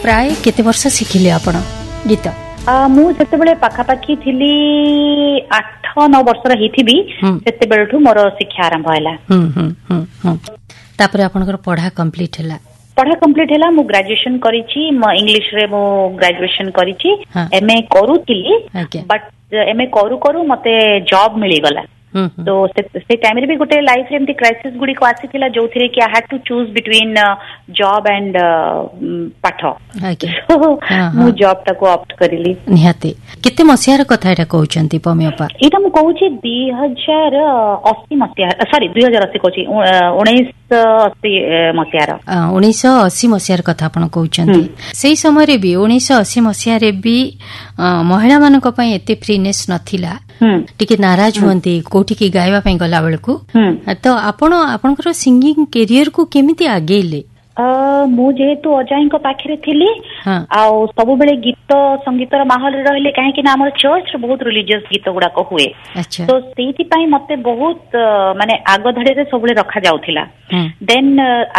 प्राय केते वर्ष शिखिले आपण गीत? मु सेतेबेले पाखापाखी थिली 8-9 वर्षर हिथिबी सेतेबेलठु मोर शिक्षा आरंभ हैला। तापरे आपनकर पढ़ा कंप्लीट हैला? पढ़ा कंप्लीट हैला। मु ग्रेजुएशन करिछि, म इंग्लिश रे मु ग्रेजुएशन करिछि, एमए करूथिली, बट एमए करू करू मते जॉब मिली गला। तो से टाइम रे भी गोटे लाइफ रे एमती क्राइसिस गुडी को आसीथिला जोथिरे कि I had to choose between job and पाठ। मु जॉब टाको ऑप्ट करिली। निहाते केते मसियार कथा एटा कहउचंती पमियपा? एटा मु कहउछि 2080 मसिया, सॉरी 2080 कहउछि 1980 मसियार। 1980 मसियार कथा आपण कहउचंती। सेही समय रे भी 1980 मसिया रे भी महिला मानक पई एते फ्रीनेस नथिला, टिके नाराज हुअंती कोठी की गायबा पई गला बेलकू। तो आपण आपनकर सिंगिंग करियर को केमिति आगेले? मु जेहेतु अजाई पाखे थी सब बेले गीत संगीतर माहौल रहिले, कहीं आम चर्च बहुत रिलीजियस गीत गुड़ाक हुए। तो से मते बहुत माने आग धड़े सब रखा जाउथिला। देन